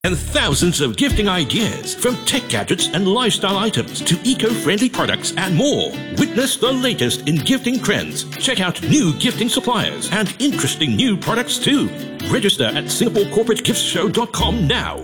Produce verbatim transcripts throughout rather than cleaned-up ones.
And thousands of gifting ideas, from tech gadgets and lifestyle items to eco-friendly products and more. Witness the latest in gifting trends. Check out new gifting suppliers and interesting new products too. Register at singapore corporate gifts show dot com now.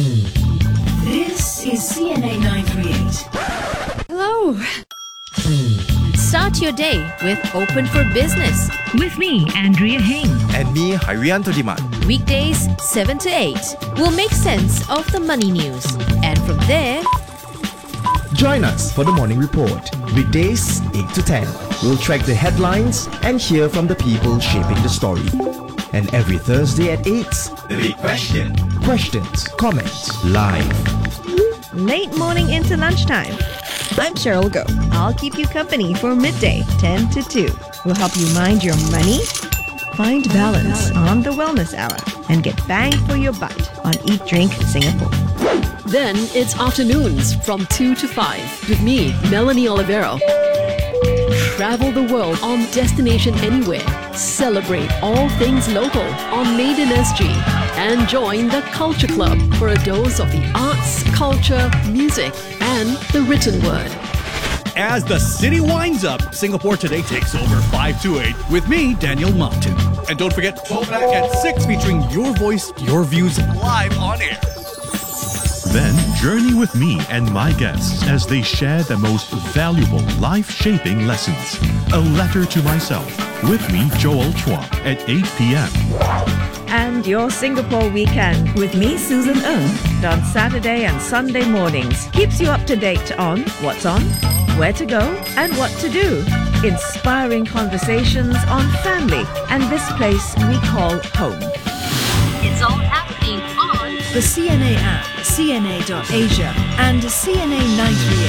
This is C N A nine three eight. Hello. Start your day with Open for Business. With me, Andrea Heng. And me, Harianto Diman. Weekdays, seven to eight. We'll make sense of the money news. And from there, join us for the Morning Report. Weekdays, eight to ten. We'll track the headlines and hear from the people shaping the story. And every Thursday at eight, The Big Question. Questions, comments, live. Late morning into lunchtime. I'm Cheryl Go. I'll keep you company for midday, ten to two. We'll help you mind your money, find balance on the Wellness Hour, and get bang for your buck on Eat Drink Singapore. Then it's afternoons from two to five with me, Melanie Olivero. Travel the world on Destination Anywhere. Celebrate all things local on Made in S G. And join the Culture Club for a dose of the arts, culture, music, and the written word. As the city winds up, Singapore Today takes over five to eight with me, Daniel Martin. And don't forget, Throwback at six featuring your voice, your views live on air. Then journey with me and my guests as they share the most valuable life-shaping lessons. A letter to myself. With me, Joel Chua, at eight p.m. And your Singapore weekend with me, Susan Ng, on Saturday and Sunday mornings. Keeps you up to date on what's on, where to go, and what to do. Inspiring conversations on family and this place we call home. It's all happening on the C N A app, C N A dot Asia, and C N A nine three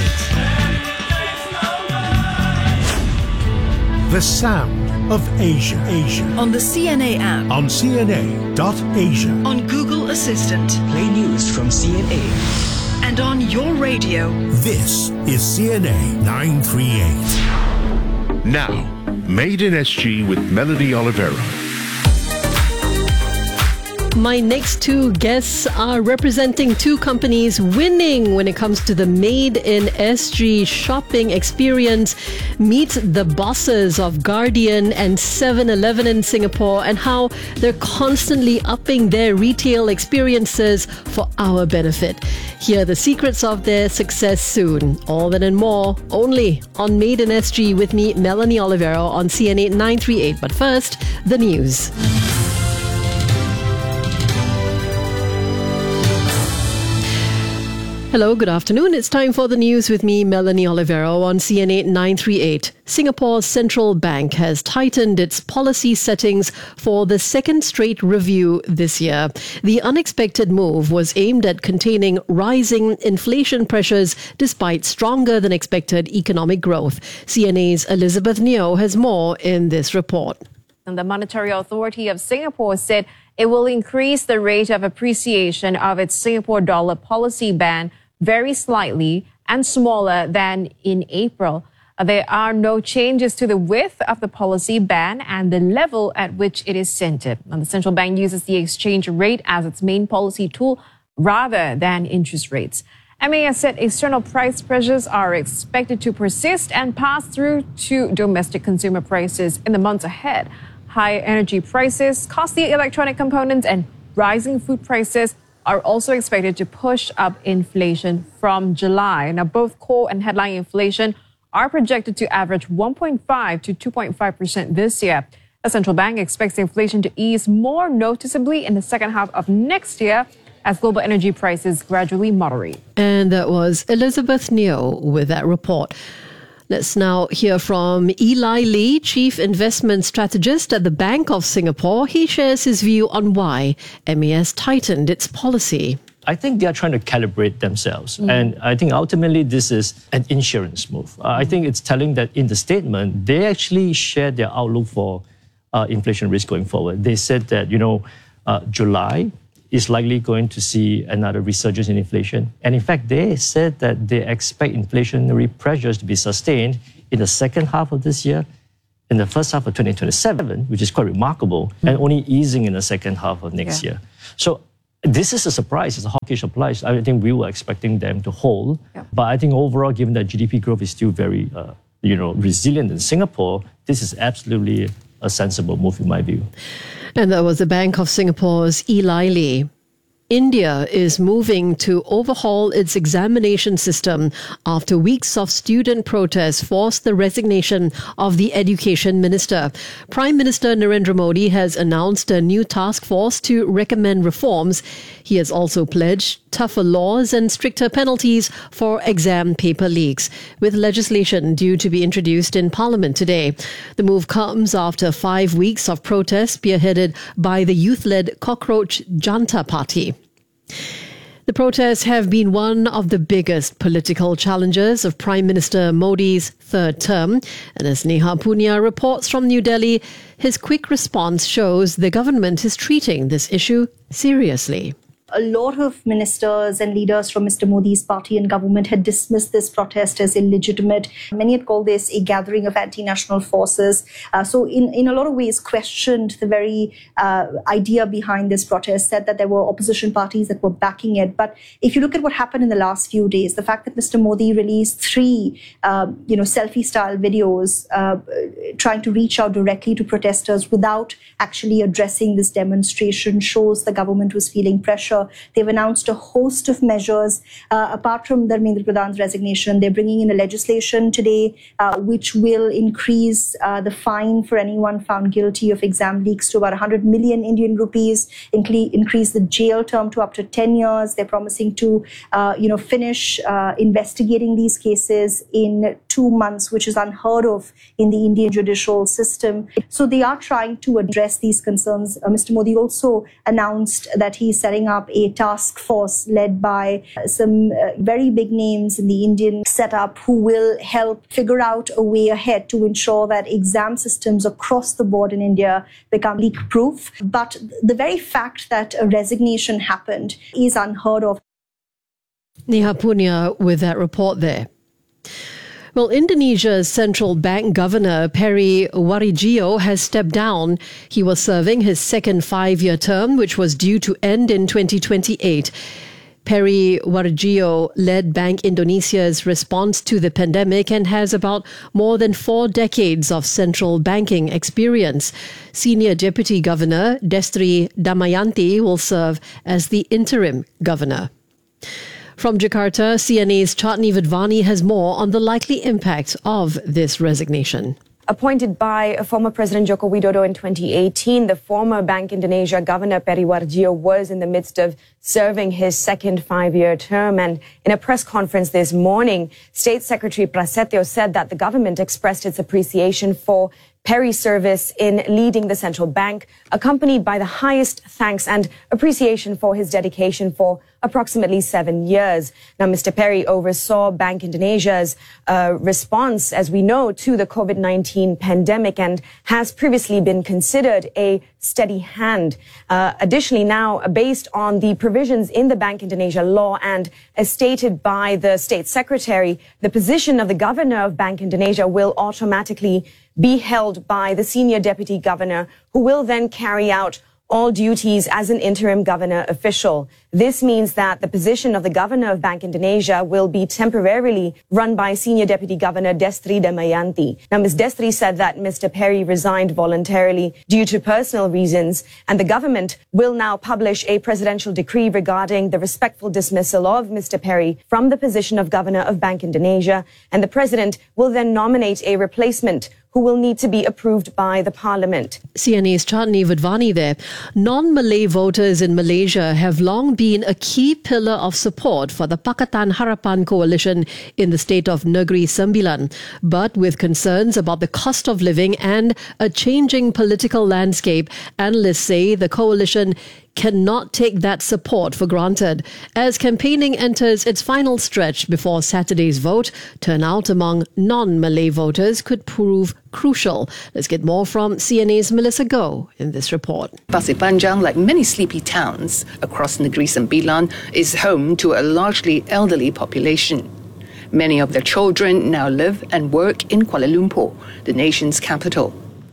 eight. The sound of Asia. Asia. On the C N A app. On C N A dot Asia. On Google Assistant. Play news from C N A. And on your radio. This is C N A nine three eight. Now, Made in S G with Melanie Olivero. My next two guests are representing two companies winning when it comes to the Made in S G shopping experience. Meet the bosses of Guardian and seven eleven in Singapore and how they're constantly upping their retail experiences for our benefit. Hear the secrets of their success soon. All that and more only on Made in S G with me, Melanie Olivero, on C N A nine three eight. But first, the news. Hello, good afternoon. It's time for the news with me, Melanie Olivero, on C N A nine three eight. Singapore's central bank has tightened its policy settings for the second straight review this year. The unexpected move was aimed at containing rising inflation pressures despite stronger than expected economic growth. C N A's Elizabeth Neo has more in this report. And the Monetary Authority of Singapore said it will increase the rate of appreciation of its Singapore dollar policy band very slightly and smaller than in April. Uh, there are no changes to the width of the policy band and the level at which it is centered. And the central bank uses the exchange rate as its main policy tool rather than interest rates. M A S said external price pressures are expected to persist and pass through to domestic consumer prices in the months ahead. Higher energy prices, costly electronic components, and rising food prices are also expected to push up inflation from July. Now, both core and headline inflation are projected to average one point five to two point five percent this year. The central bank expects inflation to ease more noticeably in the second half of next year as global energy prices gradually moderate. And that was Elizabeth Neo with that report. Let's now hear from Eli Lee, Chief Investment Strategist at the Bank of Singapore. He shares his view on why M A S tightened its policy. I think they are trying to calibrate themselves. Mm. And I think ultimately this is an insurance move. Uh, I think it's telling that in the statement, they actually shared their outlook for uh, inflation risk going forward. They said that, you know, uh, July is likely going to see another resurgence in inflation. And in fact, they said that they expect inflationary pressures to be sustained in the second half of this year, in the first half of twenty twenty-seven, which is quite remarkable, mm. and only easing in the second half of next yeah. year. So This is a surprise. It's a hawkish surprise. I think we were expecting them to hold. Yeah. But I think overall, given that G D P growth is still very uh, you know, resilient in Singapore, this is absolutely a sensible move in my view. And that was the Bank of Singapore's Eli Lee. India is moving to overhaul its examination system after weeks of student protests forced the resignation of the education minister. Prime Minister Narendra Modi has announced a new task force to recommend reforms. He has also pledged tougher laws and stricter penalties for exam paper leaks, with legislation due to be introduced in Parliament today. The move comes after five weeks of protests spearheaded by the youth-led Cockroach Janta Party. The protests have been one of the biggest political challenges of Prime Minister Modi's third term. And as Neha Punya reports from New Delhi, his quick response shows the government is treating this issue seriously. A lot of ministers and leaders from Mister Modi's party and government had dismissed this protest as illegitimate. Many had called this a gathering of anti-national forces. Uh, so in, in a lot of ways questioned the very uh, idea behind this protest, said that there were opposition parties that were backing it. But if you look at what happened in the last few days, the fact that Mister Modi released three uh, you know, selfie-style videos uh, trying to reach out directly to protesters without actually addressing this demonstration shows the government was feeling pressure. They've announced a host of measures. Uh, apart from Dharmendra Pradhan's resignation, they're bringing in a legislation today uh, which will increase uh, the fine for anyone found guilty of exam leaks to about one hundred million Indian rupees, incre- increase the jail term to up to ten years. They're promising to uh, you know, finish uh, investigating these cases in two months, which is unheard of in the Indian judicial system. So they are trying to address these concerns. Uh, Mister Modi also announced that he's setting up a task force led by some uh, very big names in the Indian setup who will help figure out a way ahead to ensure that exam systems across the board in India become leak-proof. But the very fact that a resignation happened is unheard of. Neha Punya with that report there. Well, Indonesia's central bank governor, Peri Warjio, has stepped down. He was serving his second five-year term, which was due to end in twenty twenty-eight. Peri Warjio led Bank Indonesia's response to the pandemic and has about more than four decades of central banking experience. Senior Deputy Governor Destri Damayanti will serve as the interim governor. From Jakarta, C N A's Chatni Vidvani has more on the likely impact of this resignation. Appointed by former President Joko Widodo in twenty eighteen, the former Bank Indonesia Governor Peri Warjio was in the midst of serving his second five-year term. And in a press conference this morning, State Secretary Prasetyo said that the government expressed its appreciation for Peri's service in leading the central bank, accompanied by the highest thanks and appreciation for his dedication for approximately seven years. Now, Mister Peri oversaw Bank Indonesia's uh, response, as we know, to the COVID nineteen pandemic and has previously been considered a steady hand. Uh, additionally, now, based on the provisions in the Bank Indonesia law and as stated by the State Secretary, the position of the governor of Bank Indonesia will automatically be held by the senior deputy governor, who will then carry out all duties as an interim governor official. This means that the position of the governor of Bank Indonesia will be temporarily run by senior deputy governor Destri Damayanti. Now, Miz Destri said that Mister Peri resigned voluntarily due to personal reasons, and the government will now publish a presidential decree regarding the respectful dismissal of Mister Peri from the position of governor of Bank Indonesia, and the president will then nominate a replacement who will need to be approved by the parliament. C N A's Chatni Vidvani there. Non-Malay voters in Malaysia have long been a key pillar of support for the Pakatan Harapan coalition in the state of Negeri Sembilan. But with concerns about the cost of living and a changing political landscape, analysts say the coalition cannot take that support for granted. As campaigning enters its final stretch before Saturday's vote, turnout among non-Malay voters could prove crucial. Let's get more from C N A's Melissa Goh in this report. Pasir Panjang, like many sleepy towns across Negeri Sembilan, is home to a largely elderly population. Many of their children now live and work in Kuala Lumpur, the nation's capital.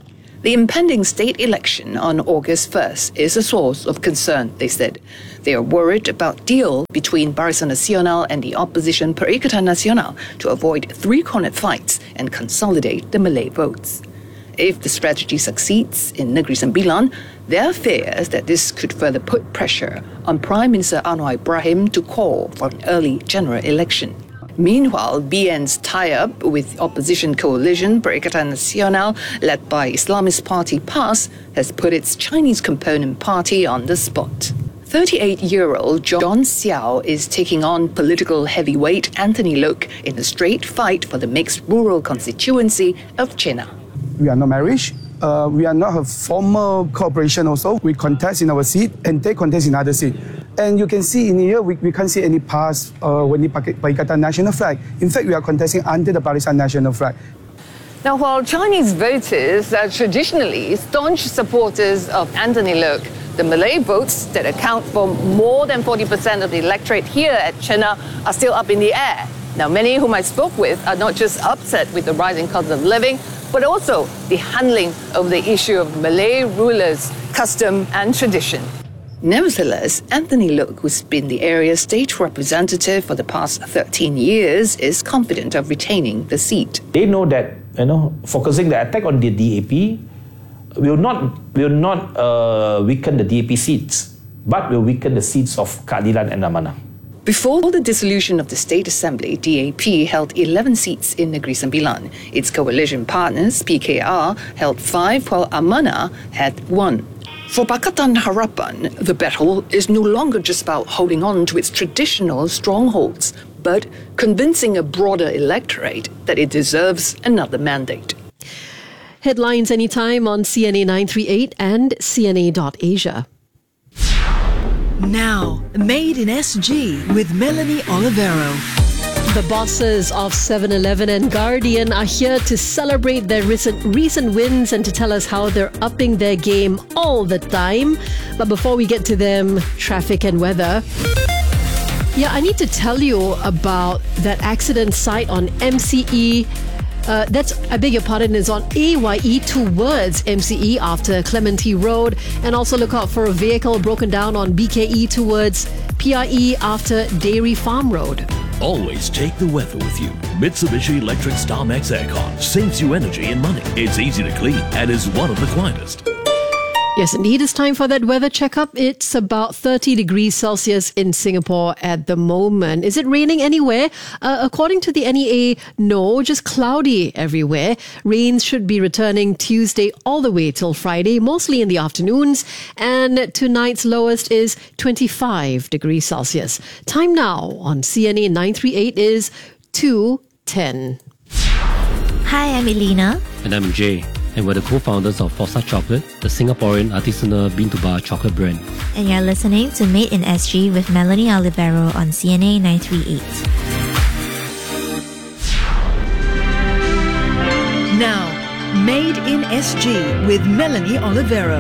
The impending state election on August first is a source of concern, they said. They are worried about deal between Barisan Nasional and the opposition Perikatan Nasional to avoid three-cornered fights and consolidate the Malay votes. If the strategy succeeds in Negeri Sembilan, there are fears that this could further put pressure on Prime Minister Anwar Ibrahim to call for an early general election. Meanwhile, B N's tie-up with opposition coalition Perikatan Nasional, led by Islamist party PAS, has put its Chinese component party on the spot. thirty-eight-year-old John Xiao is taking on political heavyweight Anthony Loke in a straight fight for the mixed rural constituency of Chenas. We are not married. Uh, we are not a formal cooperation also. We contest in our seat and they contest in other seat. And you can see in here, we, we can't see any pass uh, when the Perikatan national flag. In fact, we are contesting under the Barisan national flag. Now, while Chinese voters are traditionally staunch supporters of Anthony Loke, the Malay votes that account for more than forty percent of the electorate here at Chenas are still up in the air. Now, many whom I spoke with are not just upset with the rising cost of living, but also the handling of the issue of Malay rulers, custom and tradition. Nevertheless, Anthony Loke, who's been the area's state representative for the past thirteen years, is confident of retaining the seat. They know that, you know, focusing the attack on the D A P will not will not uh, weaken the D A P seats, but will weaken the seats of Keadilan and Amanah. Before the dissolution of the State Assembly, D A P held eleven seats in Negeri Sembilan. Its coalition partners, P K R, held five, while Amanah had one. For Pakatan Harapan, the battle is no longer just about holding on to its traditional strongholds, but convincing a broader electorate that it deserves another mandate. Headlines anytime on C N A nine three eight and C N A dot Asia. Now, Made in S G with Melanie Olivero. The bosses of seven eleven and Guardian are here to celebrate their recent recent wins and to tell us how they're upping their game all the time. But before we get to them, traffic and weather. Yeah, I need to tell you about that accident site on M C E. Uh, that's, I beg your pardon, is on A Y E towards M C E after Clementi Road. And also look out for a vehicle broken down on B K E towards P I E after Dairy Farm Road. Always take the weather with you. Mitsubishi Electric StarMax Aircon saves you energy and money. It's easy to clean and is one of the quietest. Yes, indeed, it's time for that weather checkup. It's about thirty degrees Celsius in Singapore at the moment. Is it raining anywhere? Uh, according to the N E A, no, just cloudy everywhere. Rains should be returning Tuesday all the way till Friday, mostly in the afternoons. And tonight's lowest is twenty-five degrees Celsius. Time now on C N A nine three eight is two ten. Hi, I'm Elena. And I'm Jay. And we're the co-founders of Fossa Chocolate, the Singaporean artisanal bean-to-bar chocolate brand. And you're listening to Made in S G with Melanie Olivero on C N A nine three eight. Now, Made in S G with Melanie Olivero.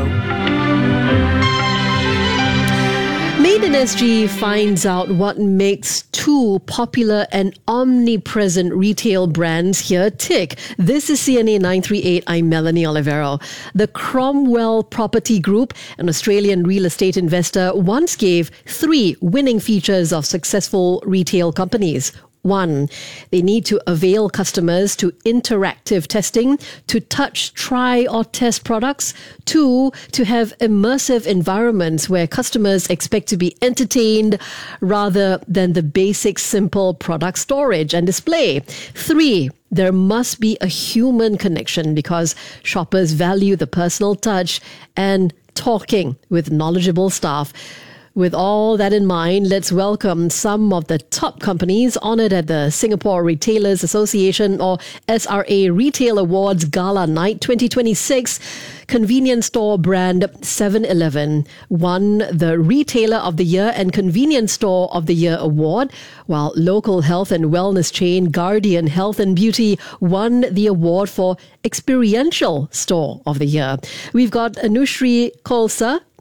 Made in S G finds out what makes two popular and omnipresent retail brands here tick. This is C N A nine three eight. I'm Melanie Olivero. The Cromwell Property Group, an Australian real estate investor, once gave three winning features of successful retail companies. One, they need to avail customers to interactive testing, to touch, try or test products. Two, to have immersive environments where customers expect to be entertained rather than the basic simple product storage and display. Three, there must be a human connection because shoppers value the personal touch and talking with knowledgeable staff. With all that in mind, let's welcome some of the top companies honoured at the Singapore Retailers Association or S R A Retail Awards Gala Night twenty twenty-six. Convenience store brand seven eleven won the Retailer of the Year and Convenience Store of the Year award, while local health and wellness chain Guardian Health and Beauty won the award for Experiential Store of the Year. We've got Anushri Khalsa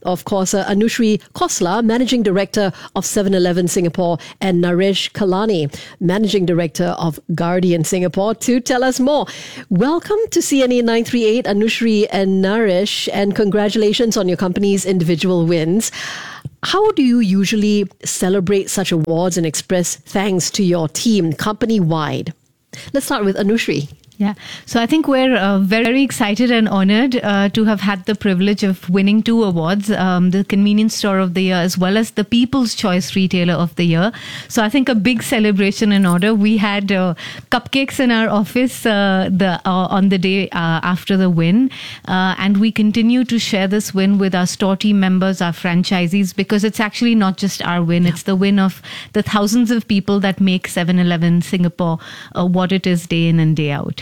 of course, uh, Anushri Khosla, Managing Director of seven eleven Singapore, and Naresh Kalani, Managing Director of Guardian Singapore, to tell us more. Welcome to C N A nine three eight, Anushri and Naresh, and congratulations on your company's individual wins. How do you usually celebrate such awards and express thanks to your team company-wide? Let's start with Anushri. Yeah, so I think we're uh, very excited and honored uh, to have had the privilege of winning two awards, um, the Convenience Store of the Year as well as the People's Choice Retailer of the Year. So I think a big celebration in order. We had uh, cupcakes in our office uh, the uh, on the day uh, after the win, uh, and we continue to share this win with our store team members, our franchisees, because it's actually not just our win, yeah. It's the win of the thousands of people that make seven eleven Singapore uh, what it is day in and day out.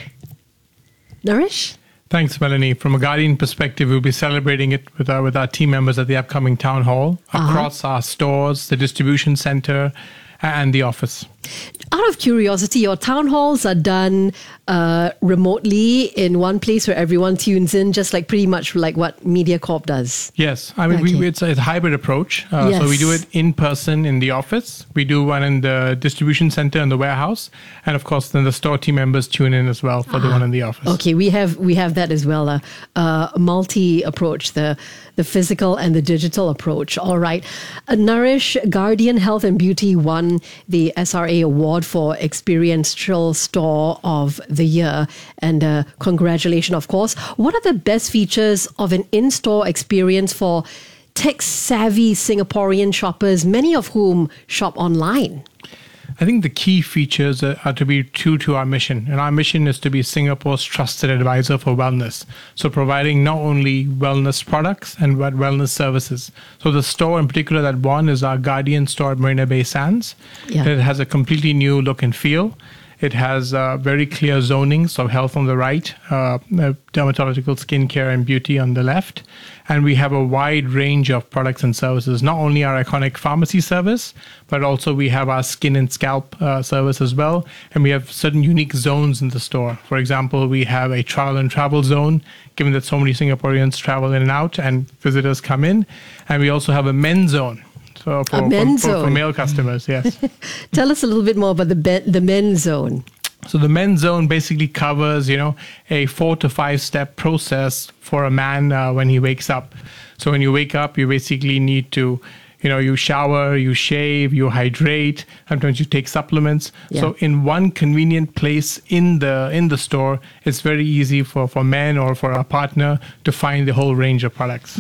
Naresh? Thanks, Melanie. From a Guardian perspective, we'll be celebrating it with our, with our team members at the upcoming town hall, uh-huh. across our stores, the distribution center, and the office. Out of curiosity, your town halls are done uh, remotely in one place where everyone tunes in, just like pretty much like what MediaCorp does. Yes. I mean, okay. we, it's, a, it's a hybrid approach. Uh, yes. So we do it in person in the office. We do one in the distribution center in the warehouse. And of course, then the store team members tune in as well for ah. the one in the office. Okay, we have we have that as well. A uh, uh, multi approach, the the physical and the digital approach. All right. Uh, Naresh, Guardian Health and Beauty won the S R A Award for Experiential Store of the Year. And uh, congratulations, of course. What are the best features of an in-store experience for tech-savvy Singaporean shoppers, many of whom shop online? I think the key features are to be true to our mission. And our mission is to be Singapore's trusted advisor for wellness. So providing not only wellness products and wellness services. So the store in particular that won is our Guardian store at Marina Bay Sands. Yeah. It has a completely new look and feel. It has uh, very clear zoning, so health on the right, uh, dermatological skincare and beauty on the left. And we have a wide range of products and services, not only our iconic pharmacy service, but also we have our skin and scalp uh, service as well. And we have certain unique zones in the store. For example, we have a trial and travel zone, given that so many Singaporeans travel in and out and visitors come in. And we also have a men's zone. So for, a men's for, for, zone. for male customers, yes. Tell us a little bit more about the be- the men's zone. So the men's zone basically covers, you know, a four to five step process for a man uh, when he wakes up. So when you wake up, you basically need to, you know, you shower, you shave, you hydrate. Sometimes you take supplements. Yeah. So in one convenient place in the in the store, it's very easy for, for men or for a partner to find the whole range of products.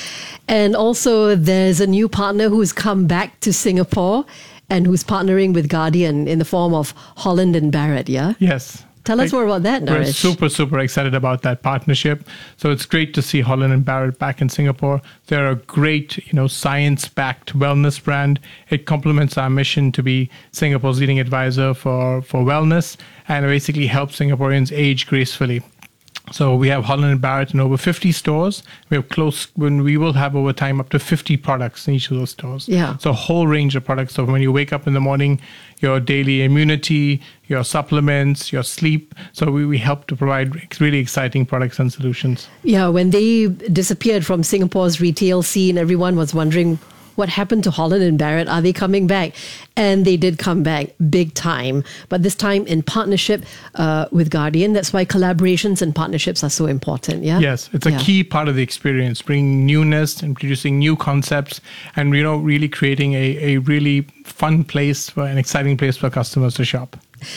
And also, there's a new partner who's come back to Singapore and who's partnering with Guardian in the form of Holland and Barrett, yeah? Yes. Tell us more about that, Naresh. We're super, super excited about that partnership. So it's great to see Holland and Barrett back in Singapore. They're a great, you know, science-backed wellness brand. It complements our mission to be Singapore's leading advisor for, for wellness and basically help Singaporeans age gracefully. So we have Holland and Barrett in over fifty stores. We have close, when we will have over time up to fifty products in each of those stores. Yeah. So a whole range of products. So when you wake up in the morning, your daily immunity, your supplements, your sleep. So we, we help to provide really exciting products and solutions. Yeah, when they disappeared from Singapore's retail scene, everyone was wondering, what happened to Holland and Barrett? Are they coming back? And they did come back big time, but this time in partnership uh, with Guardian. That's why collaborations and partnerships are so important. Yeah. Yes, it's a yeah. key part of the experience, bringing newness, introducing new concepts, and you know, really creating a, a really fun place for an exciting place for customers to shop.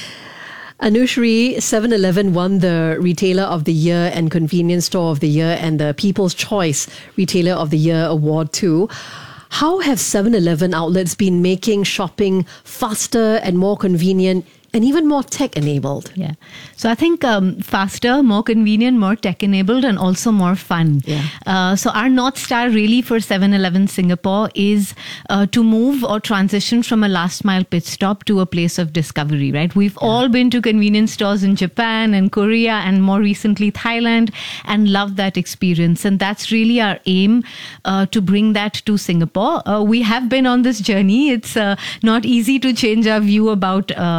Anushri, seven eleven won the Retailer of the Year and Convenience Store of the Year and the People's Choice Retailer of the Year award too. How have seven eleven outlets been making shopping faster and more convenient and even more tech-enabled? Yeah. So I think um, faster, more convenient, more tech-enabled, and also more fun. Yeah. Uh, so our North Star really for seven eleven Singapore is uh, to move or transition from a last-mile pit stop to a place of discovery, right? We've yeah. all been to convenience stores in Japan and Korea and more recently Thailand and loved that experience. And that's really our aim uh, to bring that to Singapore. Uh, we have been on this journey. It's uh, not easy to change our view about uh,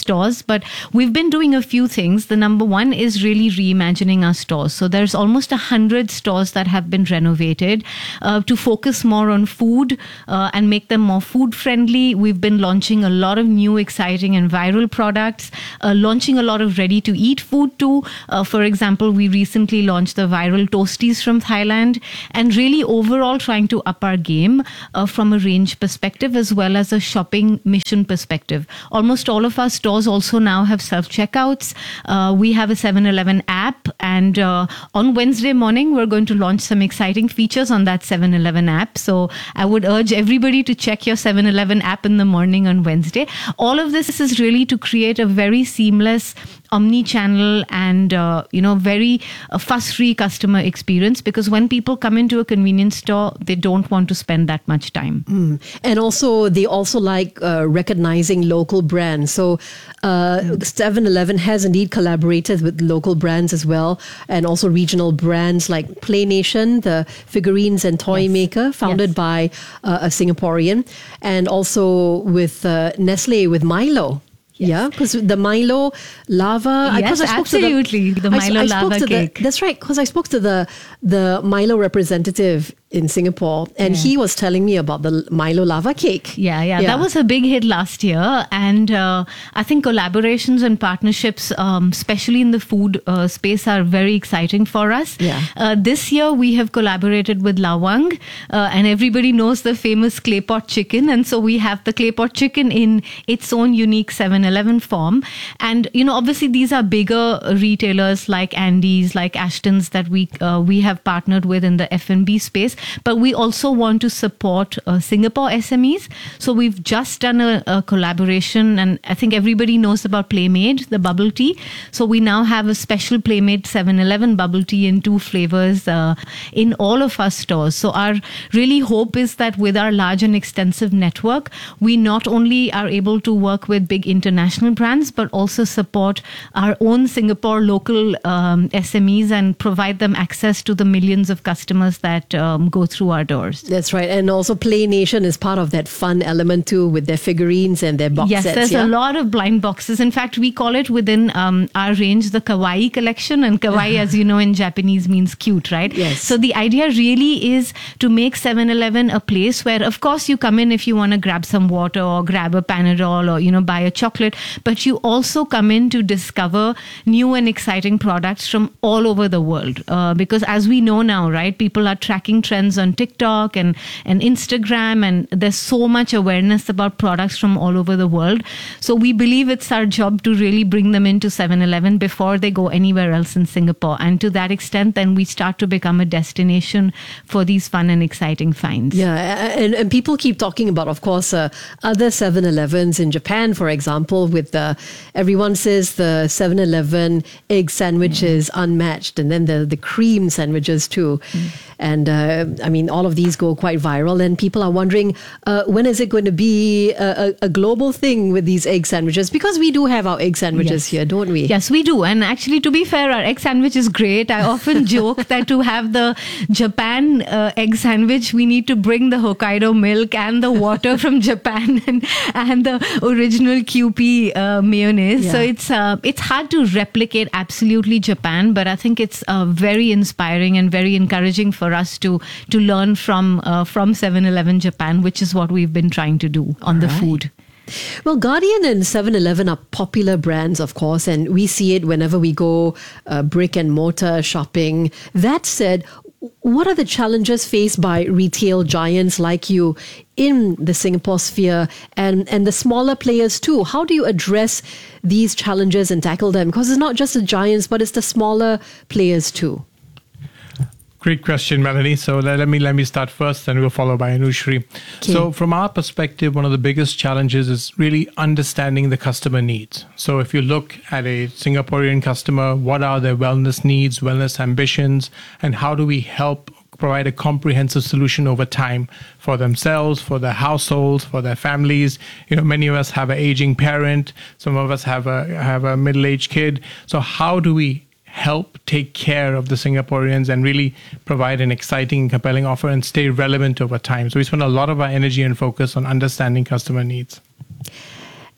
stores, but we've been doing a few things. The number one is really reimagining our stores. So there's almost a hundred stores that have been renovated uh, to focus more on food uh, and make them more food friendly. We've been launching a lot of new, exciting and viral products, uh, launching a lot of ready to eat food too. Uh, for example, we recently launched the viral toasties from Thailand, and really overall trying to up our game uh, from a range perspective as well as a shopping mission perspective. Almost all of our stores also now have self-checkouts. Uh, we have a seven eleven app, and uh, on Wednesday morning, we're going to launch some exciting features on that seven eleven app. So I would urge everybody to check your seven eleven app in the morning on Wednesday. All of this is really to create a very seamless omni-channel and uh, you know very uh, fuss-free customer experience, because when people come into a convenience store, they don't want to spend that much time. Mm. And also, they also like uh, recognizing local brands. So uh, seven eleven has indeed collaborated with local brands as well, and also regional brands like Play Nation, the figurines and toy yes. maker, founded yes. by uh, a Singaporean, and also with uh, Nestle, with Milo. Yes. Yeah, because the Milo lava. Yes, I, I absolutely. The, the Milo I, I lava cake. The, that's right, because I spoke to the the Milo representative in Singapore, and yeah. he was telling me about the Milo lava cake. Yeah, yeah, yeah. That was a big hit last year. And uh, I think collaborations and partnerships, um, especially in the food uh, space, are very exciting for us. Yeah. Uh, this year, we have collaborated with Lawang, uh, and everybody knows the famous clay pot chicken. And so we have the clay pot chicken in its own unique seven eleven form. And, you know, obviously, these are bigger retailers like Andy's, like Ashton's that we, uh, we have partnered with in the F and B space. But we also want to support uh, Singapore S M Es. So we've just done a, a collaboration, and I think everybody knows about Playmade, the bubble tea. So we now have a special Playmade seven eleven bubble tea in two flavors uh, in all of our stores. So our really hope is that with our large and extensive network, we not only are able to work with big international brands, but also support our own Singapore local um, S M Es and provide them access to the millions of customers that um, go through our doors. That's right. And also Play Nation is part of that fun element too, with their figurines and their box yes, sets. Yes, there's yeah? a lot of blind boxes. In fact, we call it within um, our range the kawaii collection. And kawaii, as you know, in Japanese means cute, right? Yes. So the idea really is to make seven eleven a place where, of course, you come in if you want to grab some water or grab a Panadol or, you know, buy a chocolate, but you also come in to discover new and exciting products from all over the world. Uh, because as we know now, right, people are tracking trends on TikTok and, and Instagram, and there's so much awareness about products from all over the world. So we believe it's our job to really bring them into seven eleven before they go anywhere else in Singapore. And to that extent, then we start to become a destination for these fun and exciting finds. Yeah, and, and people keep talking about, of course, uh, other seven elevens in Japan, for example, with the, everyone says the seven eleven egg sandwich mm. is unmatched, and then the, the cream sandwiches too. Mm. And uh, I mean, all of these go quite viral, and people are wondering, uh, when is it going to be a, a, a global thing with these egg sandwiches? Because we do have our egg sandwiches yes. here, don't we? Yes, we do. And actually, to be fair, our egg sandwich is great. I often joke that to have the Japan uh, egg sandwich, we need to bring the Hokkaido milk and the water from Japan and, and the original Q P uh, mayonnaise. Yeah. So it's uh, it's hard to replicate absolutely Japan, but I think it's uh, very inspiring and very encouraging for us to to learn from uh, from seven eleven Japan, which is what we've been trying to do on All the right. food. Well, Guardian and seven eleven are popular brands, of course, and we see it whenever we go uh, brick and mortar shopping. That said, what are the challenges faced by retail giants like you in the Singapore sphere, and, and the smaller players too? How do you address these challenges and tackle them? Because it's not just the giants, but it's the smaller players too. Great question, Melanie. So let, let me let me start first, and we'll follow by Anushri. Okay. So from our perspective, one of the biggest challenges is really understanding the customer needs. So if you look at a Singaporean customer, what are their wellness needs, wellness ambitions, and how do we help provide a comprehensive solution over time for themselves, for their households, for their families? You know, many of us have an aging parent. Some of us have a have a middle-aged kid. So how do we help take care of the Singaporeans and really provide an exciting and compelling offer and stay relevant over time? So we spend a lot of our energy and focus on understanding customer needs.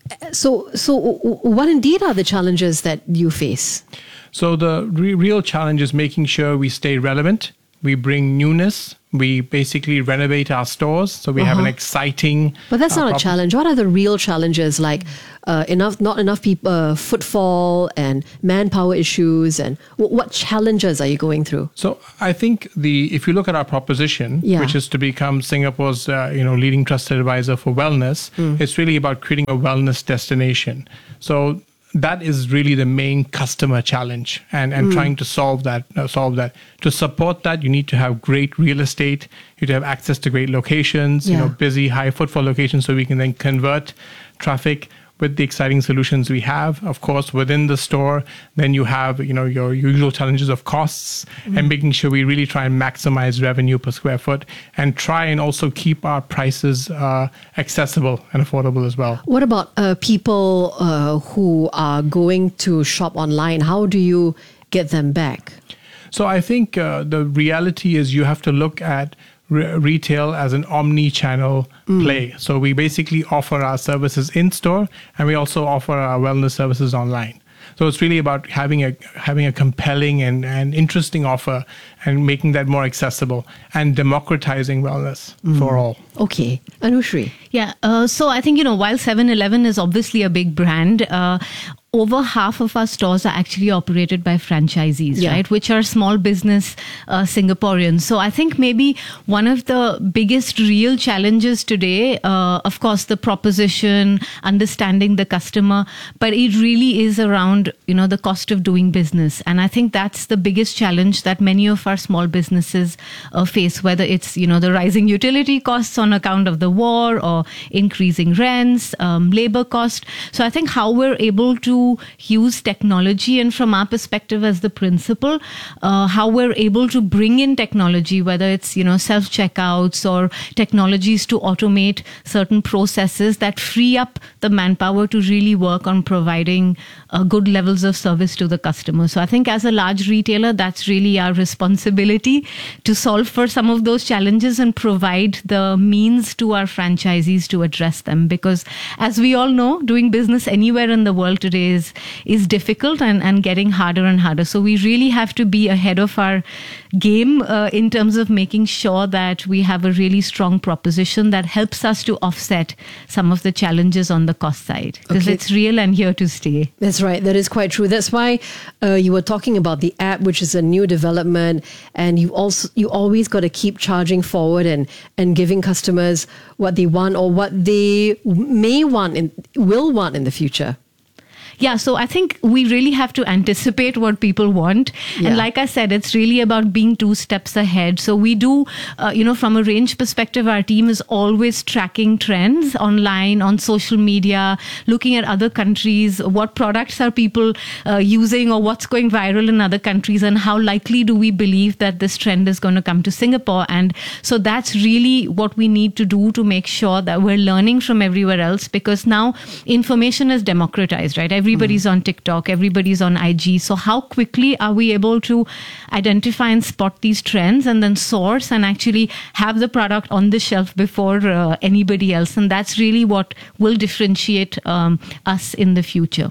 So, so what indeed are the challenges that you face? So the re- real challenge is making sure we stay relevant. We bring newness. We basically renovate our stores, so we uh-huh. have an exciting. But that's uh, not a challenge. What are the real challenges, like uh, enough, not enough people, uh, footfall and manpower issues, and w- what challenges are you going through? So I think the if you look at our proposition, yeah. which is to become Singapore's uh, you know leading trusted advisor for wellness, mm. it's really about creating a wellness destination. So that is really the main customer challenge, and, and mm. trying to solve that. Uh, solve that. To support that, you need to have great real estate. You need to have access to great locations. Yeah. You know, busy, high footfall locations, so we can then convert traffic with the exciting solutions we have. Of course, within the store, then you have you know your usual challenges of costs mm. and making sure we really try and maximize revenue per square foot, and try and also keep our prices uh, accessible and affordable as well. What about uh, people uh, who are going to shop online? How do you get them back? So I think uh, the reality is you have to look at Re- retail as an omni-channel mm. play. So we basically offer our services in store, and we also offer our wellness services online. So it's really about having a having a compelling and, and interesting offer, and making that more accessible and democratizing wellness mm. for all. Okay. Anushri. Yeah. Uh, so I think, you know, while seven eleven is obviously a big brand, uh, over half of our stores are actually operated by franchisees, yeah. right? Which are small business uh, Singaporeans. So I think maybe one of the biggest real challenges today, uh, of course, the proposition, understanding the customer, but it really is around, you know, the cost of doing business. And I think that's the biggest challenge that many of our small businesses uh, face, whether it's, you know, the rising utility costs on account of the war, or increasing rents, um, labor cost. So I think how we're able to use technology, and from our perspective as the principal, uh, how we're able to bring in technology, whether it's, you know, self-checkouts or technologies to automate certain processes that free up the manpower to really work on providing uh, good levels of service to the customer. So I think as a large retailer, that's really our responsibility to solve for some of those challenges and provide the means to our franchisees to address them. Because as we all know, doing business anywhere in the world today is, is difficult and, and getting harder and harder. So we really have to be ahead of our game uh, in terms of making sure that we have a really strong proposition that helps us to offset some of the challenges on the cost side. Because Okay. it's real and here to stay. That's right. That is quite true. That's why uh, you were talking about the app, which is a new development, and you also you always got to keep charging forward and and giving customers what they want or what they may want and will want in the future. Yeah, so I think we really have to anticipate what people want. Yeah. And like I said, it's really about being two steps ahead. So we do, uh, you know, from a range perspective, our team is always tracking trends online, on social media, looking at other countries, what products are people uh, using or what's going viral in other countries, and how likely do we believe that this trend is going to come to Singapore. And so that's really what we need to do to make sure that we're learning from everywhere else, because now information is democratized, right? Everybody's on TikTok, everybody's on I G. So how quickly are we able to identify and spot these trends and then source and actually have the product on the shelf before uh, anybody else? And that's really what will differentiate um, us in the future.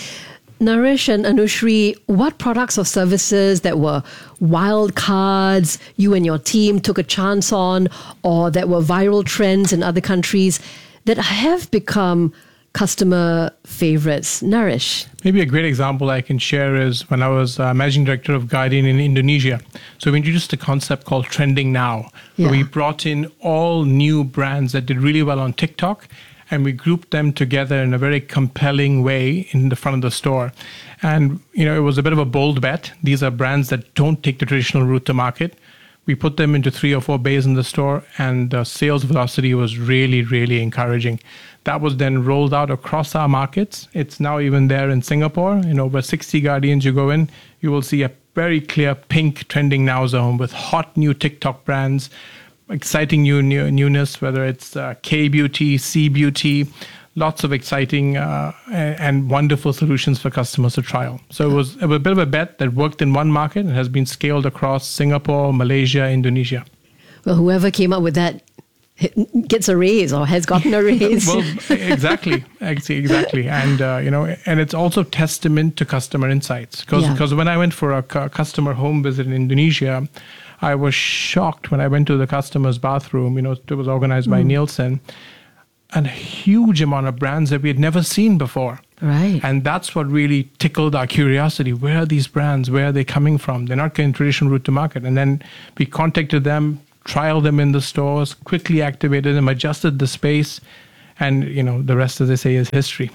Naresh and Anushri, what products or services that were wild cards you and your team took a chance on, or that were viral trends in other countries that have become customer favorites? Naresh. Maybe a great example I can share is when I was uh, managing director of Guardian in Indonesia. So we introduced a concept called Trending Now, Yeah. where we brought in all new brands that did really well on TikTok, and we grouped them together in a very compelling way in the front of the store. And, you know, it was a bit of a bold bet. These are brands that don't take the traditional route to market. We put them into three or four bays in the store, and the sales velocity was really, really encouraging. That was then rolled out across our markets. It's now even there in Singapore. In over sixty Guardians you go in, you will see a very clear pink Trending Now zone with hot new TikTok brands, exciting new, new newness, whether it's uh, K-Beauty, C-Beauty, lots of exciting uh, and, and wonderful solutions for customers to trial. So it was, it was a bit of a bet that worked in one market and has been scaled across Singapore, Malaysia, Indonesia. Well, whoever came up with that gets a raise or has gotten a raise. Well, exactly, exactly, and uh, you know, and it's also testament to customer insights. Because Yeah. because when I went for a cu- customer home visit in Indonesia, I was shocked when I went to the customer's bathroom. You know, it was organized by Mm. Nielsen, and a huge amount of brands that we had never seen before. Right. And that's what really tickled our curiosity. Where are these brands? Where are they coming from? They're not going traditional route to market. And then we contacted them, trialed them in the stores, quickly activated them, adjusted the space, and you know the rest, as they say, is history.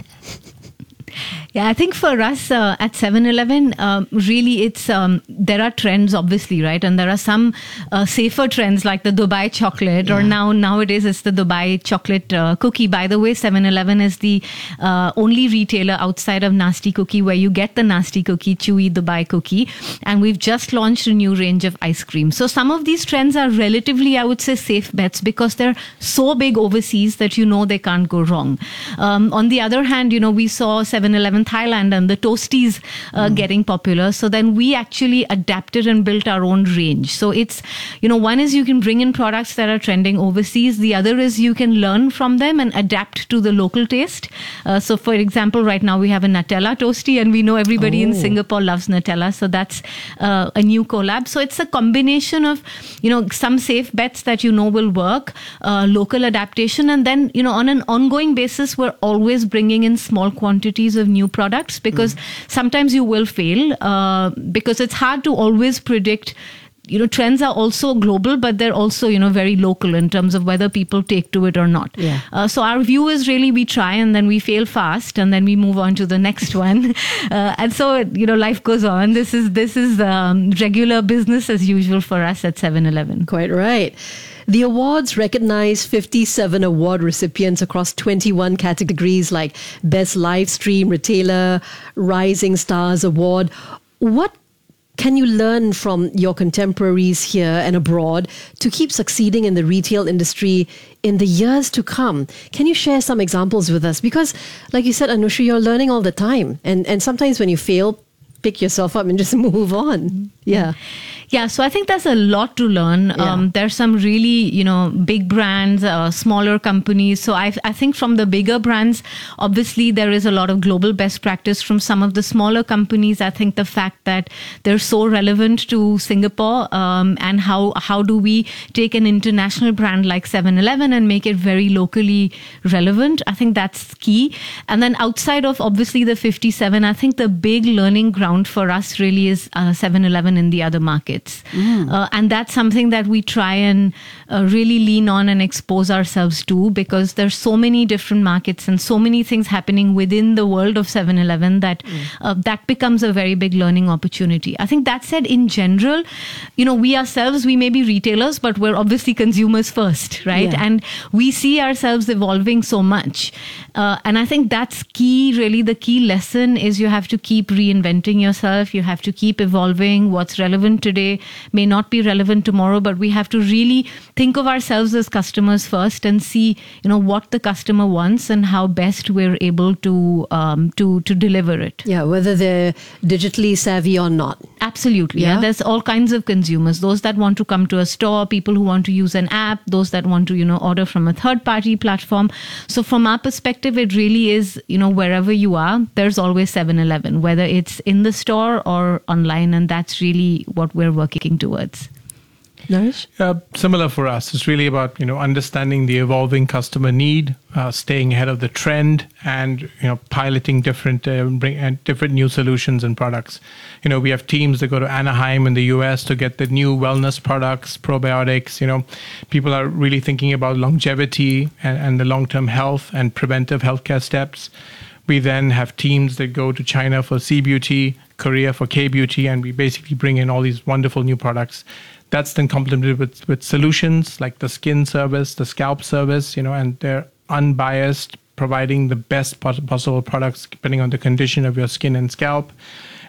Yeah, I think for us uh, at seven eleven, um, really it's, um, there are trends obviously, right? And there are some uh, safer trends like the Dubai chocolate or now nowadays it's the Dubai chocolate uh, cookie. By the way, seven eleven is the uh, only retailer outside of Nasty Cookie where you get the Nasty Cookie, chewy Dubai cookie. And we've just launched a new range of ice cream. So some of these trends are relatively, I would say, safe bets because they're so big overseas that you know they can't go wrong. Um, on the other hand, you know, we saw seven eleven Thailand and the Toasties uh, mm. getting popular. So then we actually adapted and built our own range. So it's, you know, one is you can bring in products that are trending overseas. The other is you can learn from them and adapt to the local taste. Uh, so for example, right now we have a Nutella Toasty and we know everybody oh. in Singapore loves Nutella. So that's uh, a new collab. So it's a combination of, you know, some safe bets that you know will work, uh, local adaptation. And then, you know, on an ongoing basis, we're always bringing in small quantities of new products because mm. sometimes you will fail uh, because it's hard to always predict. You know, trends are also global, but they're also, you know, very local in terms of whether people take to it or not. Yeah. Uh, so our view is really we try and then we fail fast and then we move on to the next one. Uh, and so, you know, life goes on. This is this is um, regular business as usual for us at seven eleven. Quite right. The awards recognize fifty-seven award recipients across twenty-one categories like Best Live Stream Retailer, Rising Stars Award. What can you learn from your contemporaries here and abroad to keep succeeding in the retail industry in the years to come? Can you share some examples with us? Because, like you said, Anusha, you're learning all the time. And, and sometimes when you fail, pick yourself up and just move on. Yeah. Yeah, so I think there's a lot to learn. Yeah. Um, there's some really, you know, big brands, uh, smaller companies. So I, I think from the bigger brands, obviously there is a lot of global best practice. From some of the smaller companies, I think the fact that they're so relevant to Singapore um, and how how do we take an international brand like seven eleven and make it very locally relevant, I think that's key. And then outside of obviously the fifty-seven, I think the big learning ground for us really is uh, seven eleven in the other markets. Mm. Uh, and that's something that we try and uh, really lean on and expose ourselves to because there's so many different markets and so many things happening within the world of seven eleven that mm. uh, that becomes a very big learning opportunity. I think that said, in general, you know, we ourselves, we may be retailers, but we're obviously consumers first, right? Yeah. And we see ourselves evolving so much. Uh, and I think that's key, really. The key lesson is you have to keep reinventing yourself. You have to keep evolving. What's relevant today may not be relevant tomorrow, but we have to really think of ourselves as customers first and see, you know, what the customer wants and how best we're able to um, to to deliver it. Yeah, whether they're digitally savvy or not. Absolutely. Yeah. Yeah. And there's all kinds of consumers, those that want to come to a store, people who want to use an app, those that want to, you know, order from a third party platform. So from our perspective, it really is, you know, wherever you are, there's always seven eleven, whether it's in the store or online. And that's really what we're working towards. Naresh? Uh, similar for us. It's really about, you know, understanding the evolving customer need, uh, staying ahead of the trend, and, you know, piloting different uh, bring uh, different new solutions and products. You know, we have teams that go to Anaheim in the U S to get the new wellness products, probiotics. You know, people are really thinking about longevity and, and the long-term health and preventive healthcare steps. We then have teams that go to China for C-Beauty, Korea for K-Beauty, and we basically bring in all these wonderful new products. That's then complemented with, with solutions like the skin service, the scalp service, you know, and they're unbiased, providing the best possible products depending on the condition of your skin and scalp.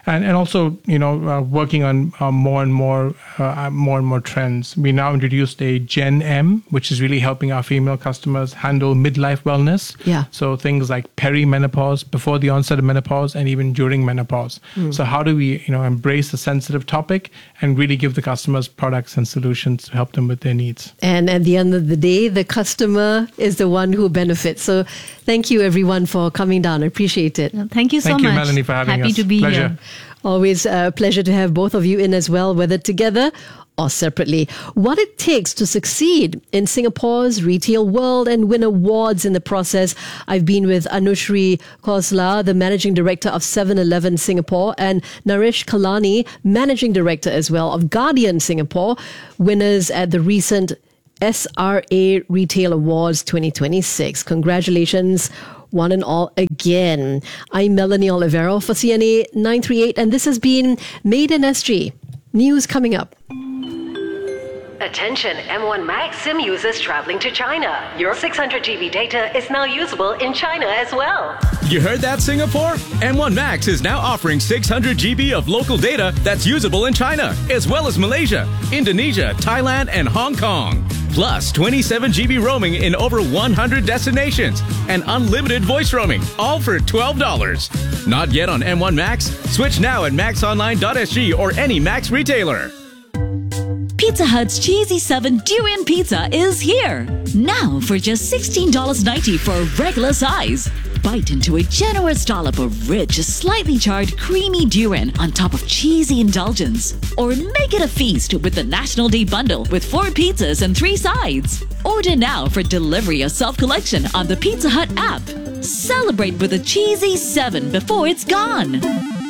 And and also, you know, uh, working on uh, more and more, uh, more and more trends. We now introduced a Gen M, which is really helping our female customers handle midlife wellness. Yeah. So things like perimenopause, before the onset of menopause, and even during menopause. Mm. So how do we, you know, embrace the sensitive topic and really give the customers products and solutions to help them with their needs? And at the end of the day, the customer is the one who benefits. So thank you, everyone, for coming down. I appreciate it. Thank you so Thank much. you, Melanie, for having Happy us. to be Pleasure. here. Always a pleasure to have both of you in as well, whether together or separately. What it takes to succeed in Singapore's retail world and win awards in the process. I've been with Anushri Khosla, the Managing Director of seven eleven Singapore, and Naresh Kalani, Managing Director as well of Guardian Singapore, winners at the recent S R A Retail Awards twenty twenty-six. Congratulations, one and all, again. I'm Melanie Olivero for C N A nine thirty-eight, and this has been Made in S G. News coming up. Attention M one Max SIM users traveling to China. Your six hundred gigabyte data is now usable in China as well. You heard that, Singapore? M one Max is now offering six hundred gigabytes of local data that's usable in China, as well as Malaysia, Indonesia, Thailand, and Hong Kong. Plus twenty-seven gigabytes roaming in over one hundred destinations and unlimited voice roaming, all for twelve dollars. Not yet on M one Max? Switch now at max online dot s g or any Max retailer. Pizza Hut's Cheesy seven Durian Pizza is here. Now for just sixteen dollars ninety for a regular size. Bite into a generous dollop of rich, slightly charred, creamy durian on top of cheesy indulgence. Or make it a feast with the National Day Bundle with four pizzas and three sides. Order now for delivery or self-collection on the Pizza Hut app. Celebrate with a Cheesy seven before it's gone.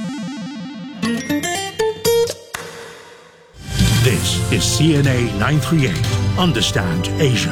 This is C N A nine thirty-eight. Understand Asia.